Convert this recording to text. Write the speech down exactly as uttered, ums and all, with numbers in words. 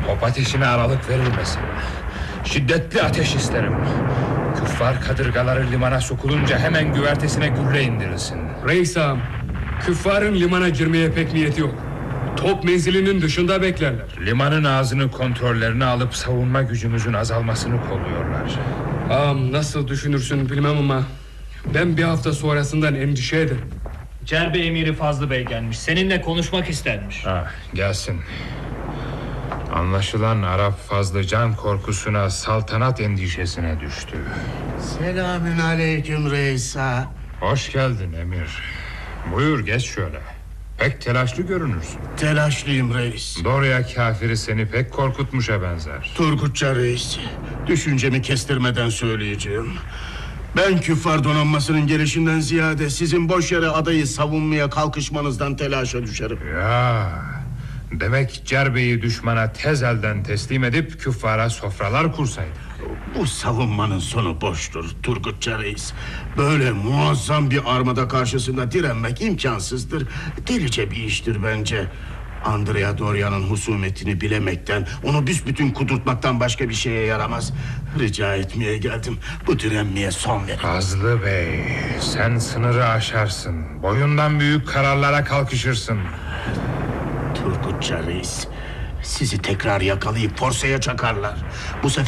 Top ateşine aralık verilmesin. Şiddetli ateş isterim. Küffar kadırgaları limana sokulunca hemen güvertesine gülle indirilsin. Reis ağam, küffarın limana girmeye pek niyeti yok. Top menzilinin dışında beklerler. Limanın ağzını kontrollerine alıp savunma gücümüzün azalmasını kolluyorlar. Ağam, nasıl düşünürsün bilmem ama ben bir hafta sonrasından endişe ederim. Cerbe emiri Fazlı Bey gelmiş. Seninle konuşmak istermiş. Ha, gelsin. Anlaşılan Arap Fazlı can korkusuna, saltanat endişesine düştü. Selamün aleyküm reis ağa. Hoş geldin emir. Buyur geç şöyle. Pek telaşlı görünürsün. Telaşlıyım reis. Doğruya kafiri seni pek korkutmuşa benzer. Turgutça reis, düşüncemi kestirmeden söyleyeceğim. Ben küffar donanmasının gelişinden ziyade sizin boş yere adayı savunmaya kalkışmanızdan telaşa düşerim. Ya, demek Cerbe'yi düşmana tez elden teslim edip küffara sofralar kursaydı. Bu savunmanın sonu boştur Turgutça reis. Böyle muazzam bir armada karşısında direnmek imkansızdır. Delice bir iştir bence. Andrea Doria'nın husumetini bilemekten, onu büsbütün kudurtmaktan başka bir şeye yaramaz. Rica etmeye geldim, bu direnmeye son verin. Fazlı Bey, sen sınırı aşarsın. Boyundan büyük kararlara kalkışırsın. Turgutça reis, sizi tekrar yakalayıp forsaya çakarlar. Bu sefer